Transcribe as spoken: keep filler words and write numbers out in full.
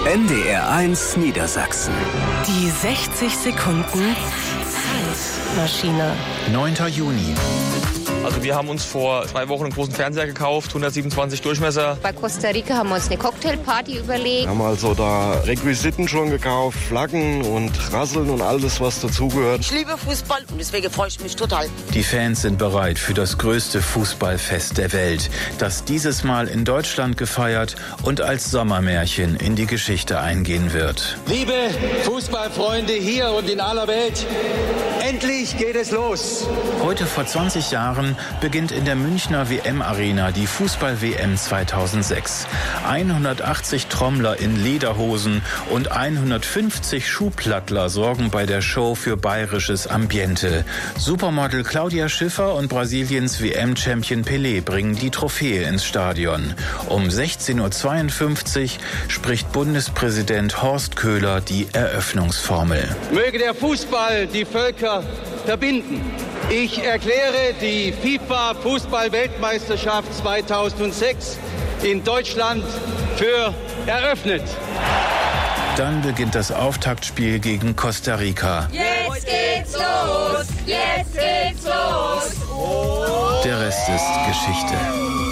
N D R eins Niedersachsen. Die sechzig Sekunden Zeitmaschine. neunter Juni. Also wir haben uns vor zwei Wochen einen großen Fernseher gekauft, hundertsiebenundzwanzig Durchmesser. Bei Costa Rica haben wir uns eine Cocktailparty überlegt. Wir haben also da Requisiten schon gekauft, Flaggen und Rasseln und alles, was dazugehört. Ich liebe Fußball und deswegen freue ich mich total. Die Fans sind bereit für das größte Fußballfest der Welt, das dieses Mal in Deutschland gefeiert und als Sommermärchen in die Geschichte eingehen wird. Liebe Fußballfreunde hier und in aller Welt, endlich geht es los. Heute vor zwanzig Jahren beginnt in der Münchner W M-Arena die Fußball-W M zweitausendsechs. hundertachtzig Trommler in Lederhosen und hundertfünfzig Schuhplattler sorgen bei der Show für bayerisches Ambiente. Supermodel Claudia Schiffer und Brasiliens W M-Champion Pelé bringen die Trophäe ins Stadion. Um sechzehn Uhr zweiundfünfzig spricht Bundespräsident Horst Köhler die Eröffnungsformel. Möge der Fußball die Völker verbinden. Ich erkläre die FIFA-Fußball-Weltmeisterschaft zweitausendsechs in Deutschland für eröffnet. Dann beginnt das Auftaktspiel gegen Costa Rica. Jetzt geht's los! Jetzt geht's los! Der Rest ist Geschichte.